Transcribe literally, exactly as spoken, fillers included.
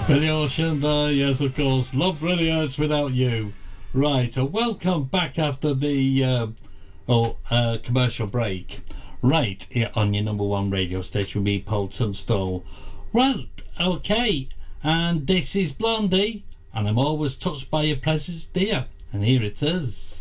Billy Ocean there, yes, of course. Love really hurts without you. Right, uh, welcome back after the uh, oh uh, commercial break. Right, here on your number one radio station with me, Paul Tunstall. Well, okay, and this is Blondie, and I'm always touched by your presence, dear. And here it is.